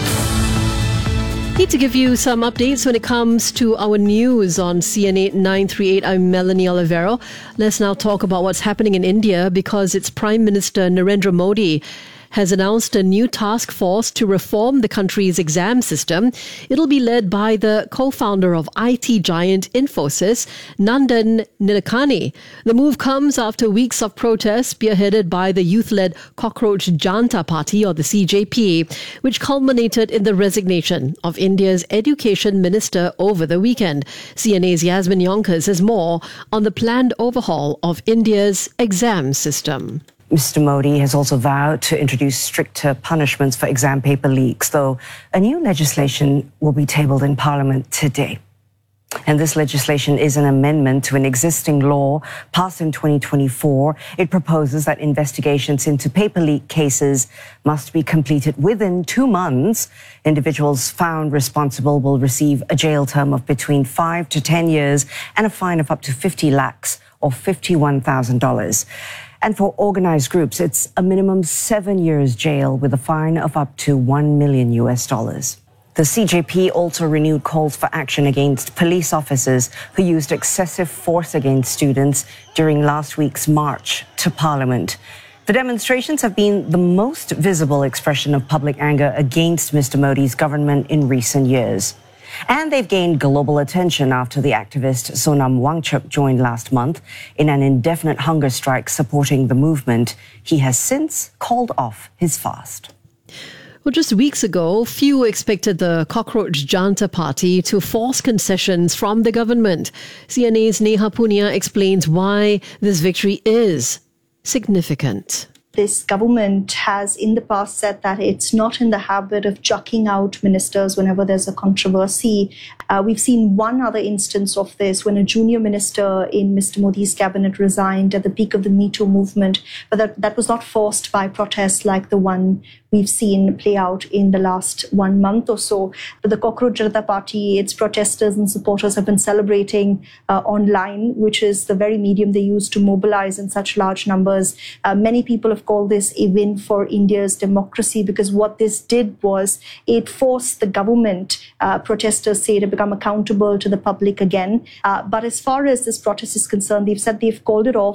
Need to give you some updates when it comes to our news on C N A nine thirty-eight. I'm Melanie Olivero. Let's now talk about what's happening in India because its Prime Minister Narendra Modi has announced a new task force to reform the country's exam system. It'll be led by the co-founder of I T giant Infosys, Nandan Nilekani. The move comes after weeks of protests spearheaded by the youth-led Cockroach Janta Party, or the C J P, which culminated in the resignation of India's education minister over the weekend. C N A's Yasmin Yonkers has more on the planned overhaul of India's exam system. Mister Modi has also vowed to introduce stricter punishments for exam paper leaks, though a new legislation will be tabled in Parliament today. And this legislation is an amendment to an existing law passed in twenty twenty-four. It proposes that investigations into paper leak cases must be completed within two months. Individuals found responsible will receive a jail term of between five to ten years and a fine of up to fifty lakhs or fifty-one thousand dollars. And for organized groups, it's a minimum seven years jail with a fine of up to one million U S dollars. The C J P also renewed calls for action against police officers who used excessive force against students during last week's march to Parliament. The demonstrations have been the most visible expression of public anger against Mister Modi's government in recent years. And they've gained global attention after the activist Sonam Wangchuk joined last month in an indefinite hunger strike supporting the movement. He has since called off his fast. Well, just weeks ago, few expected the Cockroach Janta Party to force concessions from the government. C N A's Neha Punia explains why this victory is significant. This government has in the past said that it's not in the habit of chucking out ministers whenever there's a controversy. Uh, we've seen one other instance of this when a junior minister in Mister Modi's cabinet resigned at the peak of the Me Too movement, but that, that was not forced by protests like the one we've seen play out in the last one month or so. But the Cockroach Janata Party, its protesters and supporters have been celebrating uh, online, which is the very medium they use to mobilize in such large numbers. Uh, many people have called this a win for India's democracy because what this did was it forced the government, uh, protesters say, to become accountable to the public again. Uh, but as far as this protest is concerned, they've said they've called it off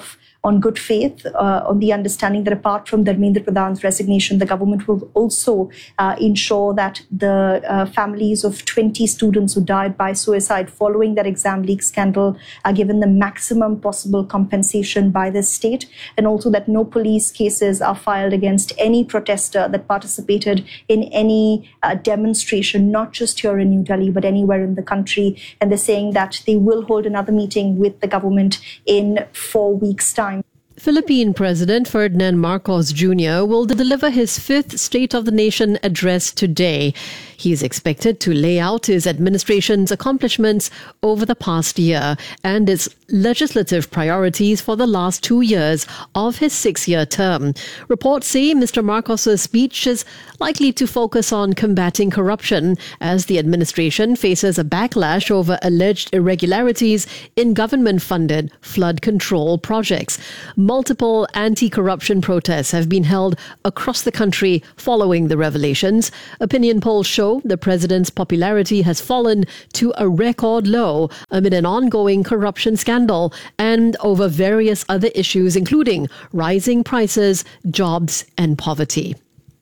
on good faith, uh, on the understanding that apart from Dharmendra Pradhan's resignation, the government will also uh, ensure that the uh, families of twenty students who died by suicide following that exam leak scandal are given the maximum possible compensation by the state, and also that no police cases are filed against any protester that participated in any uh, demonstration, not just here in New Delhi, but anywhere in the country. And they're saying that they will hold another meeting with the government in four weeks' time. Philippine President Ferdinand Marcos Junior will deliver his fifth State of the Nation address today. He is expected to lay out his administration's accomplishments over the past year and its legislative priorities for the last two years of his six-year term. Reports say Mister Marcos's speech is likely to focus on combating corruption as the administration faces a backlash over alleged irregularities in government-funded flood control projects. Multiple anti-corruption protests have been held across the country following the revelations. Opinion polls show the president's popularity has fallen to a record low amid an ongoing corruption scandal and over various other issues, including rising prices, jobs, and poverty.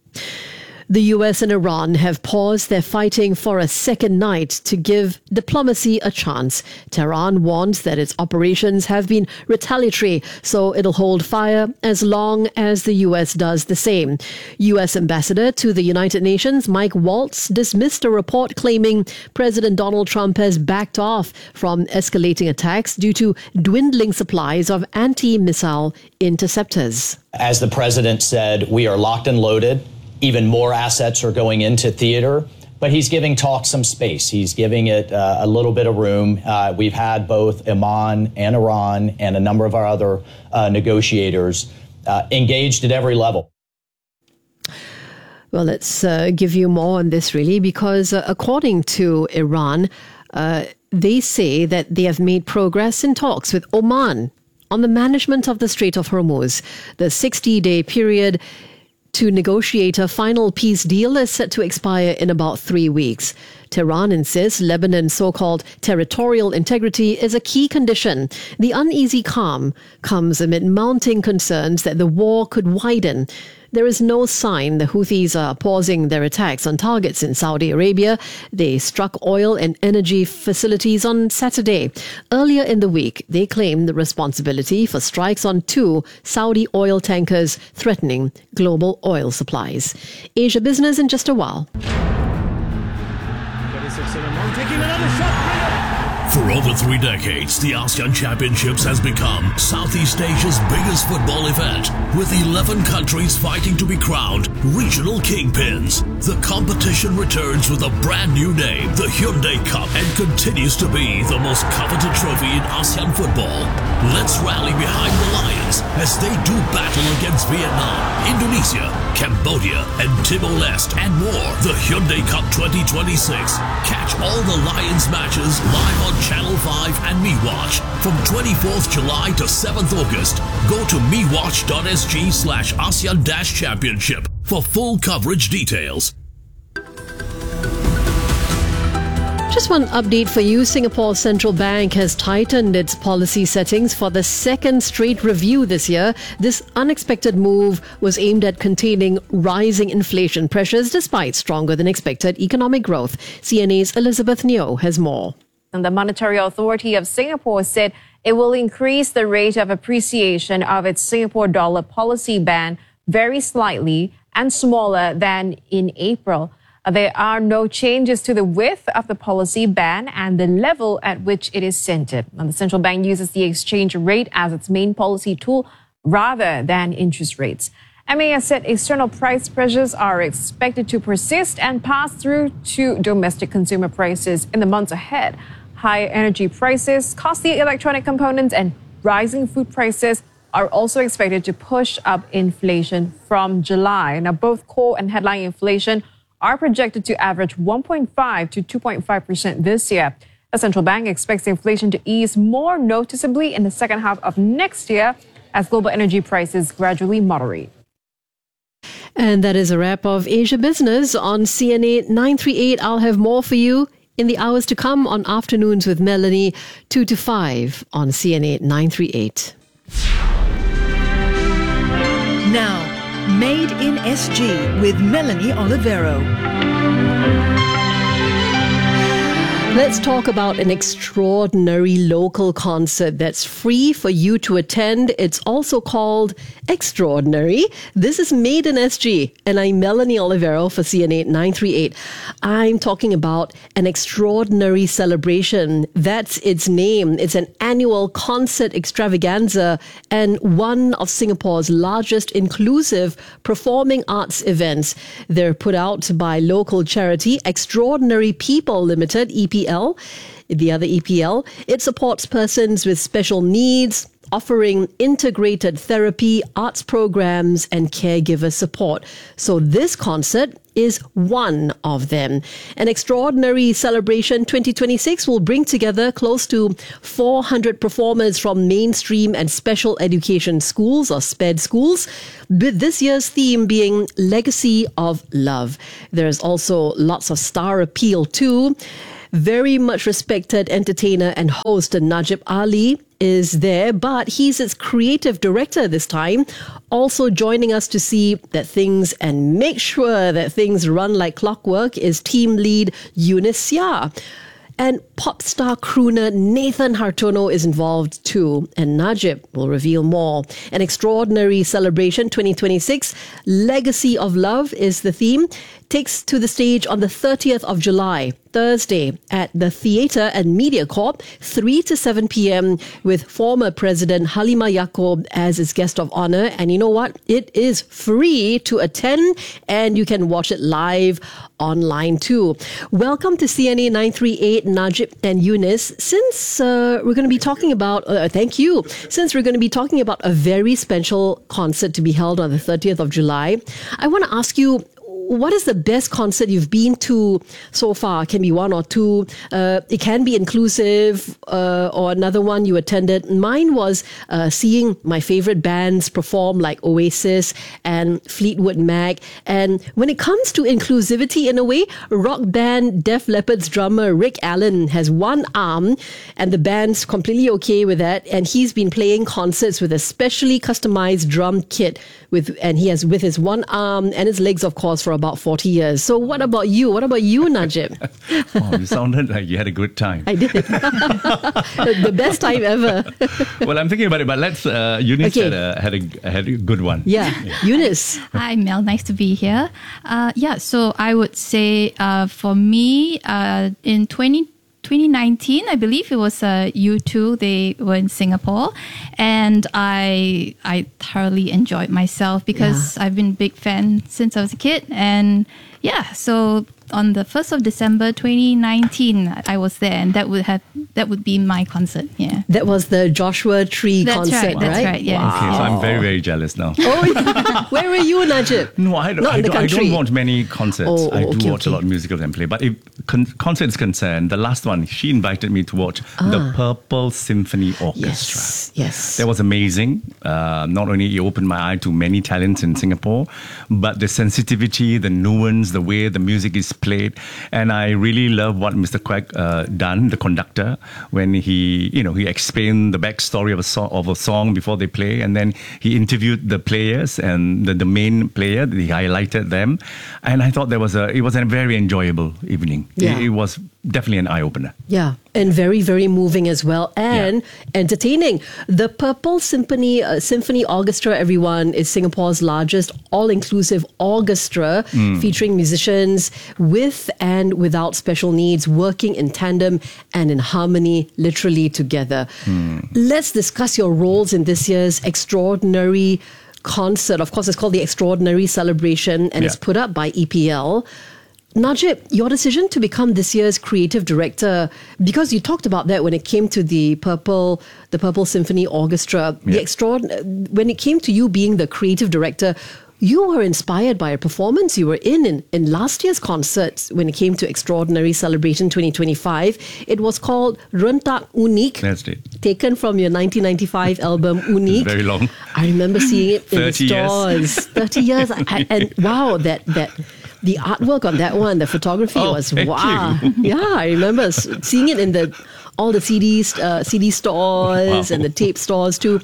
The U S and Iran have paused their fighting for a second night to give diplomacy a chance. Tehran warns that its operations have been retaliatory, so it'll hold fire as long as the U S does the same. U S Ambassador to the United Nations Mike Waltz dismissed a report claiming President Donald Trump has backed off from escalating attacks due to dwindling supplies of anti-missile interceptors. As the president said, we are locked and loaded. Even more assets are going into theater, but he's giving talk some space. He's giving it uh, a little bit of room. Uh, we've had both Oman and Iran and a number of our other uh, negotiators uh, engaged at every level. Well, let's uh, give you more on this, really, because uh, according to Iran, uh, they say that they have made progress in talks with Oman on the management of the Strait of Hormuz. The sixty-day period to negotiate a final peace deal is set to expire in about three weeks. Tehran insists Lebanon's so-called territorial integrity is a key condition. The uneasy calm comes amid mounting concerns that the war could widen. There is no sign the Houthis are pausing their attacks on targets in Saudi Arabia. They struck oil and energy facilities on Saturday. Earlier in the week, they claimed the responsibility for strikes on two Saudi oil tankers threatening global oil supplies. Asia Business in just a while. For over three decades, the ASEAN Championships has become Southeast Asia's biggest football event, with eleven countries fighting to be crowned regional kingpins. The competition returns with a brand new name, the Hyundai Cup, and continues to be the most coveted trophy in ASEAN football. Let's rally behind the Lions as they do battle against Vietnam, Indonesia, Cambodia, and Timor-Leste, and more. The Hyundai Cup twenty twenty-six. Catch all the Lions matches live on Channel five and MeWatch from twenty-fourth July to seventh August. Go to mewatch.sg slash ASEAN dash championship for full coverage details. Just one update for you. Singapore's central bank has tightened its policy settings for the second straight review this year. This unexpected move was aimed at containing rising inflation pressures despite stronger than expected economic growth. C N A's Elizabeth Neo has more. And the Monetary Authority of Singapore said it will increase the rate of appreciation of its Singapore dollar policy band very slightly and smaller than in April. There are no changes to the width of the policy band and the level at which it is centered. And the central bank uses the exchange rate as its main policy tool rather than interest rates. M A S said external price pressures are expected to persist and pass through to domestic consumer prices in the months ahead. Higher energy prices, costly electronic components, and rising food prices are also expected to push up inflation from July. Now, both core and headline inflation are projected to average one point five to two point five percent this year. The central bank expects inflation to ease more noticeably in the second half of next year as global energy prices gradually moderate. And that is a wrap of Asia Business on C N A nine thirty-eight. I'll have more for you in the hours to come on Afternoons with Melanie, two to five on C N A nine thirty-eight. Now, Made in S G with Melanie Olivero. Let's talk about an extraordinary local concert that's free for you to attend. It's also called Extraordinary. This is Made in S G, and I'm Melanie Olivero for C N A nine three eight. I'm talking about an extraordinary celebration. That's its name. It's an annual concert extravaganza and one of Singapore's largest inclusive performing arts events. They're put out by local charity Extraordinary People Limited, E P L, the other E P L. It supports persons with special needs, offering integrated therapy, arts programs, and caregiver support. So this concert is one of them. An Extraordinary Celebration twenty twenty-six will bring together close to four hundred performers from mainstream and special education schools or SPED schools, with this year's theme being Legacy of Love. There's also lots of star appeal too. Very much respected entertainer and host Najib Ali is there, but he's its creative director this time, also joining us to see that things and make sure that things run like clockwork is team lead Eunice Seah. And pop star crooner Nathan Hartono is involved too, and Najib will reveal more. An Extraordinary Celebration twenty twenty-six, Legacy of Love is the theme, takes to the stage on the thirtieth of July, Thursday, at the Theatre and Media Corp, three to seven p.m. with former President Halimah Yacob as its guest of honour. And you know what? It is free to attend, and you can watch it live online too. Welcome to C N A nine three eight, Najib and Eunice. Since uh, we're going to be talking about, uh, thank you, since we're going to be talking about a very special concert to be held on the thirtieth of July, I want to ask you, what is the best concert you've been to so far? It can be one or two. Uh, it can be inclusive uh, or another one you attended. Mine was uh, seeing my favorite bands perform like Oasis and Fleetwood Mac. And when it comes to inclusivity in a way, rock band Def Leppard's drummer Rick Allen has one arm and the band's completely okay with that. And he's been playing concerts with a specially customized drum kit with, and he has with his one arm and his legs, of course, for about forty years. So what about you? What about you, Najib? Oh, you sounded like you had a good time. I did. The best time ever. Well, I'm thinking about it, but let's, uh, Eunice Okay. had, a, had, a, had a good one. Yeah, Eunice. Hi, Mel. Nice to be here. Uh, yeah, so I would say uh, for me, uh, in twenty nineteen, I believe it was uh, U two. They were in Singapore, and I I thoroughly enjoyed myself because I've been a big fan since I was a kid. And yeah, so on the first of December twenty nineteen, I was there, and that would have that would be my concert. Yeah, That was the Joshua Tree That's concert, right, that's right, yes. Okay, so I'm very, very jealous now. Oh, yeah. Where were you, Najib? No, I don't, Not I in the don't, I country. don't watch many concerts. Oh, I do okay, watch okay. a lot of musicals and play. But if con- concert is concerned, the last one, she invited me to watch the Ah. Purple Symphony Orchestra. Yes, yes. That was amazing. Uh, not only it opened my eye to many talents in Singapore, but the sensitivity, the nuance, the way the music is played. And I really love what Mister Quack uh, done, the conductor, when he, you know, he explained the backstory of a, so- of a song before they play. And then he interviewed the players and the, the main player, he highlighted them. And I thought there was a, it was a very enjoyable evening. Yeah. It, it was definitely an eye-opener. Yeah, and very, very moving as well, and entertaining. The Purple Symphony uh, Symphony Orchestra, everyone, is Singapore's largest all-inclusive orchestra, Mm. featuring musicians with and without special needs, working in tandem and in harmony, literally together. Let's discuss your roles in this year's extraordinary concert. Of course, it's called the Extraordinary Celebration, and it's Yeah. put up by E P L. Najib, your decision to become this year's creative director, because you talked about that when it came to the Purple, the Purple Symphony Orchestra, the extraordinary, when it came to you being the creative director, you were inspired by a performance you were in, in in last year's concert when it came to Extraordinary Celebration twenty twenty-five. It was called Rentak Unik, That's it. taken from your nineteen ninety-five album Unik. Very long. I remember seeing it in the thirty years. stores. thirty years. I, and wow, that that the artwork on that one, the photography Oh, was thank wow. you. Yeah, I remember s- seeing it in the all the C Ds, uh, C D stores Wow. and the tape stores too.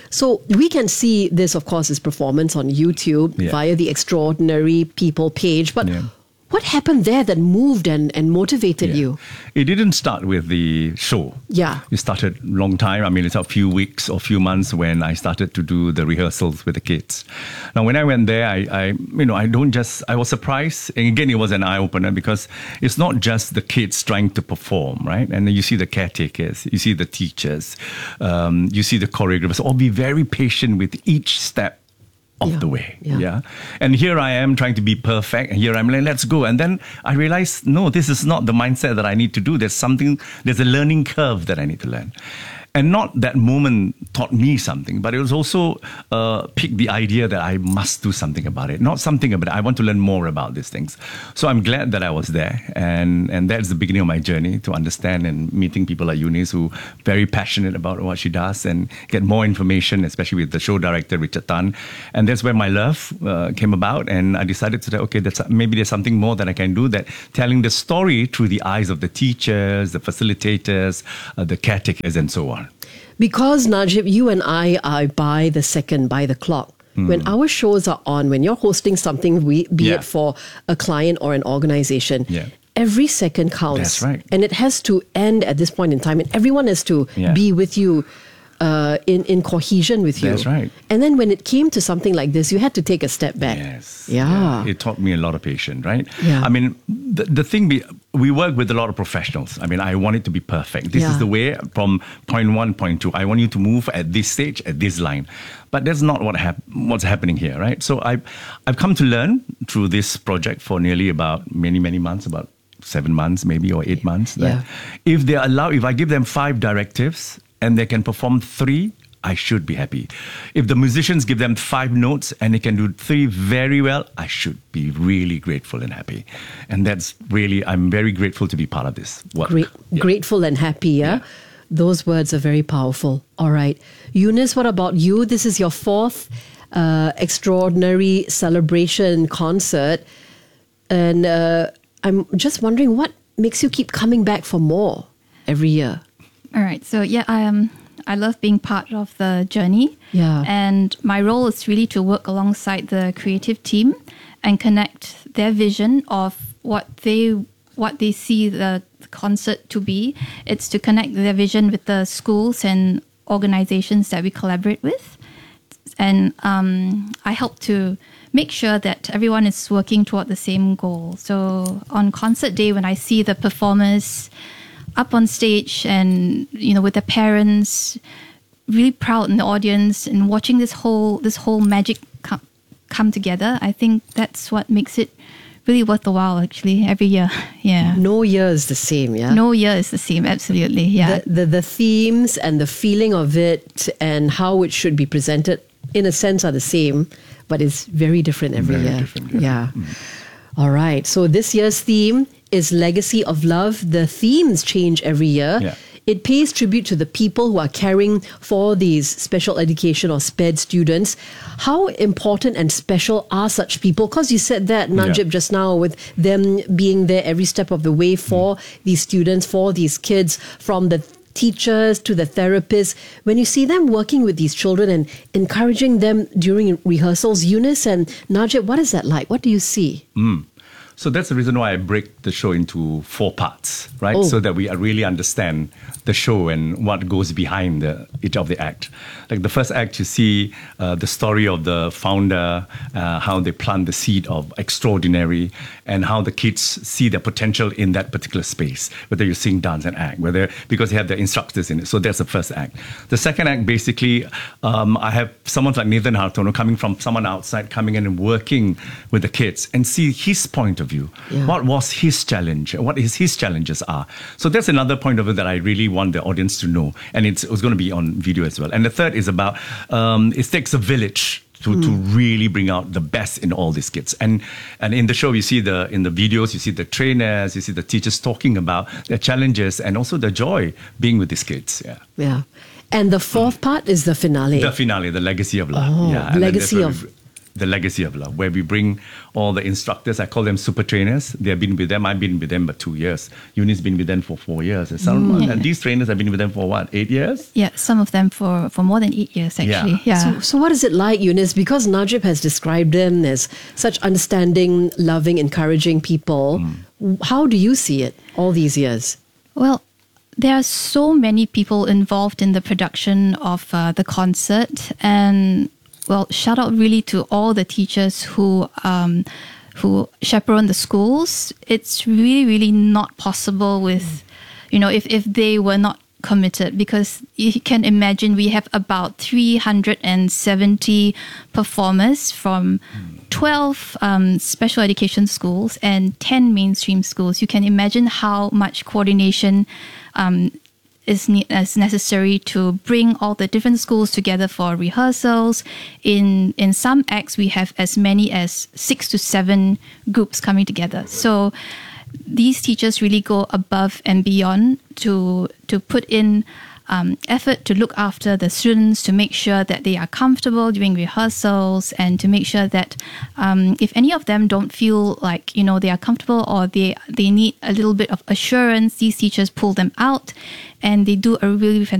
So we can see this, of course, his performance on YouTube Yeah. via the Extraordinary People page. But Yeah. what happened there that moved and, and motivated Yeah. you? It didn't start with the show. Yeah. It started long time. I mean, it's a few weeks or few months when I started to do the rehearsals with the kids. Now, when I went there, I, I you know, I don't just, I was surprised. And again, it was an eye-opener because it's not just the kids trying to perform, right? And then you see the caretakers, you see the teachers, um, you see the choreographers, all be very patient with each step of the way. Yeah. Yeah. And here I am trying to be perfect. And here I'm like, let's go. And then I realized, no, this is not the mindset that I need to do. There's something, there's a learning curve that I need to learn. And not that moment taught me something, but it was also uh, picked the idea that I must do something about it. Not something about it. I want to learn more about these things. So I'm glad that I was there. And, and that's the beginning of my journey to understand and meeting people like Eunice who are very passionate about what she does and get more information, especially with the show director, Richard Tan. And that's where my love uh, came about. And I decided to say, okay, that's, maybe there's something more that I can do, that telling the story through the eyes of the teachers, the facilitators, uh, the caretakers, and so on. Because, Najib, you and I are by the second, by the clock. Mm. When our shows are on, when you're hosting something, we, be Yeah. it for a client or an organization, Yeah. every second counts. That's right. And it has to end at this point in time. And everyone has to Yeah. be with you uh, in, in cohesion with you. That's right. And then when it came to something like this, you had to take a step back. Yes. Yeah. It taught me a lot of patience, right? Yeah. I mean, the, the thing, be, we work with a lot of professionals. I mean, I want it to be perfect. This Yeah. is the way from point one, point two. I want you to move at this stage, at this line. But that's not what hap- what's happening here, right? So I've, I've come to learn through this project for nearly about many, many months, about seven months maybe, or eight months. That Yeah. if they allow, if I give them five directives and they can perform three, I should be happy. If the musicians give them five notes and they can do three very well, I should be really grateful and happy. And that's really, I'm very grateful to be part of this work. Great, Grateful and happy, yeah? Those words are very powerful. All right. Eunice, what about you? This is your fourth uh, extraordinary celebration concert. And uh, I'm just wondering, what makes you keep coming back for more every year? All right. So yeah, I um I love being part of the journey. Yeah. And my role is really to work alongside the creative team and connect their vision of what they what they see the concert to be. It's to connect their vision with the schools and organizations that we collaborate with. And um, I help to make sure that everyone is working toward the same goal. So on concert day, when I see the performers up on stage and, you know, with the parents, really proud in the audience and watching this whole this whole magic come, come together, I think that's what makes it really worth the while, actually, every year. Yeah. No year is the same, yeah? No year is the same, absolutely, yeah. The, the, the themes and the feeling of it and how it should be presented, in a sense, are the same, but it's very different every Very year. different, yeah. Yeah. All right. So this year's theme is Legacy of Love. The themes change every year. Yeah. It pays tribute to the people who are caring for these special education or SPED students. How important and special are such people? Because you said that, Najib, Yeah. just now, with them being there every step of the way for Mm. these students, for these kids, from the teachers to the therapists. When you see them working with these children and encouraging them during rehearsals, Eunice and Najib, what is that like? What do you see? Mm. So that's the reason why I break the show into four parts, right? Oh. So that we really understand the show and what goes behind the, each of the act. Like the first act, you see uh, the story of the founder, uh, how they plant the seed of extraordinary, and how the kids see their potential in that particular space, whether you sing, dance, and act, whether because they have the instructors in it. So that's the first act. The second act, basically, um, I have someone like Nathan Hartono coming from someone outside, coming in and working with the kids and see his point of view. Yeah. What was his challenge? What is his challenges are? So that's another point of it that I really want the audience to know. And it's, it's going to be on video as well. And the third is about, um, it takes a village to, Mm. to really bring out the best in all these kids. And and in the show, you see the, in the videos, you see the trainers, you see the teachers talking about their challenges and also the joy being with these kids. Yeah. Yeah. And the fourth part is the finale. The finale, the legacy of love. Oh, yeah. And then legacy that's where of- we the Legacy of Love, where we bring all the instructors. I call them super trainers. They have been with them. I've been with them for two years. Eunice been with them for four years. And some, Mm. and these trainers have been with them for what, eight years? Yeah, some of them for, for more than eight years, actually. Yeah. So, so what is it like, Eunice? Because Najib has described them as such understanding, loving, encouraging people. Mm. How do you see it all these years? Well, there are so many people involved in the production of uh, the concert, and well, shout out really to all the teachers who um, who chaperone the schools. It's really, really not possible with, you know, if, if they were not committed, because you can imagine we have about three hundred seventy performers from twelve um, special education schools and ten mainstream schools. You can imagine how much coordination um, is, ne- is necessary to bring all the different schools together for rehearsals. In in some acts, we have as many as six to seven groups coming together. So these teachers really go above and beyond to to put in um, effort to look after the students, to make sure that they are comfortable during rehearsals, and to make sure that um, if any of them don't feel like, you know, they are comfortable or they they need a little bit of assurance, these teachers pull them out, and they do a really fantastic